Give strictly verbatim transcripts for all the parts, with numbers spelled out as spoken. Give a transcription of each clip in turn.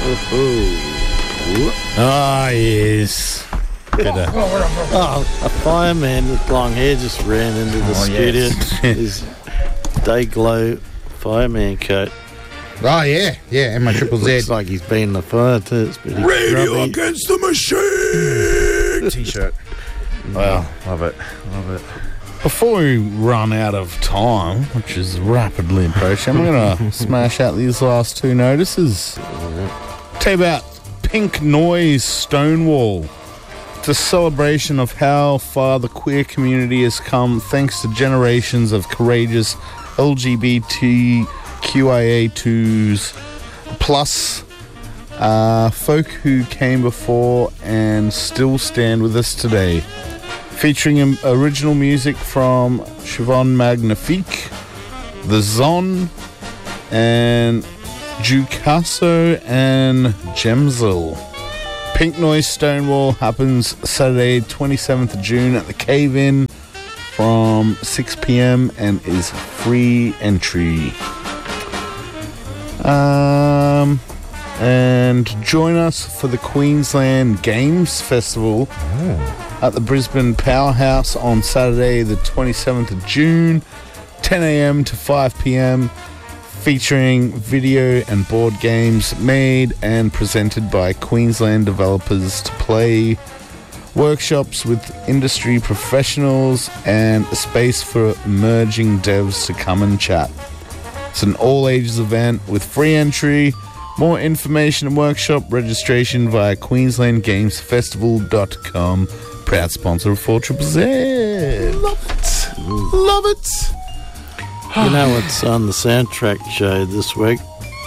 Oh, yes. Better. Oh, a fireman with long hair just ran into the Oh, studio. yes. His day glow fireman coat. Oh, yeah. Yeah, M I Triple Z. Looks like he's been in the fire too. It's pretty Radio grubby. Against the Machine T-shirt. Wow, love it, love it. Before we run out of time, which is rapidly approaching, I'm going to smash out these last two notices. Tell you about Pink Noise Stonewall. It's a celebration of how far the queer community has come thanks to generations of courageous L G B T Q I A twos plus uh, folk who came before and still stand with us today. Featuring um, original music from Siobhan Magnifique, The Zon, and Jucasso and Gemzel. Pink Noise Stonewall happens Saturday, twenty-seventh of June at the Cave Inn from six p.m. and is free entry. Um, and join us for the Queensland Games Festival at the Brisbane Powerhouse on Saturday, the twenty-seventh of June, ten a.m. to five p.m. featuring video and board games made and presented by Queensland developers to play, workshops with industry professionals, and a space for emerging devs to come and chat. It's an all-ages event with free entry. More information and workshop registration via queensland games festival dot com. Proud sponsor of four triple Z. Love it. Love it. You know what's on the soundtrack show this week,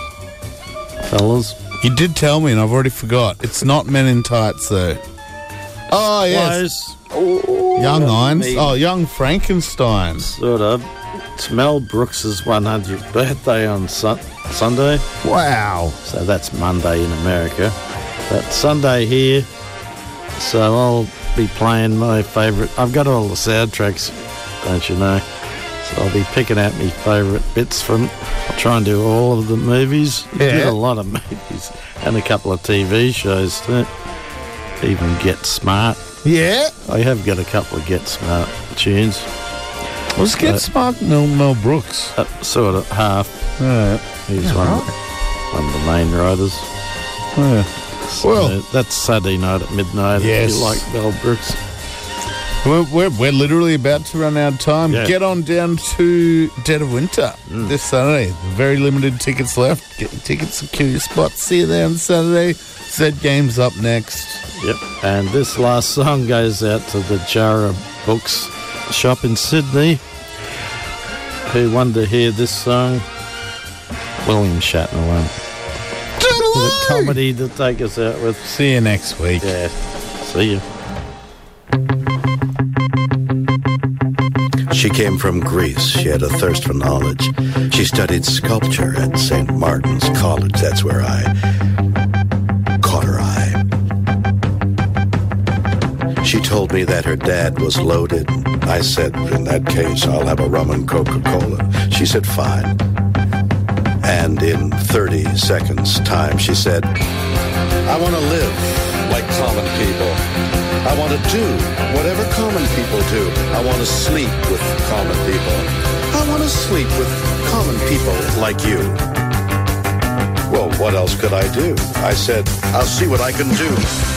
fellas? You did tell me and I've already forgot. It's not Men in Tights though. Oh, yes. Close. Young Irons. Me. Oh, Young Frankenstein. Sort of. It's Mel Brooks's one hundredth birthday on sun- Sunday. Wow. So that's Monday in America. But Sunday here. So I'll be playing my favourite. I've got all the soundtracks, don't you know? So I'll be picking out my favourite bits from. I'll try and do all of the movies. I Yeah. did a lot of movies and a couple of T V shows too. Even Get Smart. Yeah. I have got a couple of Get Smart tunes. Let's get Uh, smart, Mel, Mel Brooks. Uh, sort of half. Yeah. He's one, of the, one of the main writers. Yeah. So Well- that's Saturday night at midnight. Yes. If you like Mel Brooks. We're, we're, we're literally about to run out of time. Yeah. Get on down to Dead of Winter this Saturday. Very limited tickets left. Get your tickets, secure your spot. See you there on Saturday. Z Games up next. Yep. And this last song goes out to the Jara Books shop in Sydney. Who wanted to hear this song? William Shatner one. The comedy to take us out with. See you next week. Yeah. See you. She came from Greece. She had a thirst for knowledge. She studied sculpture at Saint Martin's College. That's where I caught her eye. She told me that her dad was loaded. I said, in that case, I'll have a rum and Coca-Cola. She said, fine. And in thirty seconds time, she said, I want to live like common people. I want to do whatever common people do. I want to sleep with common people. I want to sleep with common people like you. Well, what else could I do? I said, I'll see what I can do.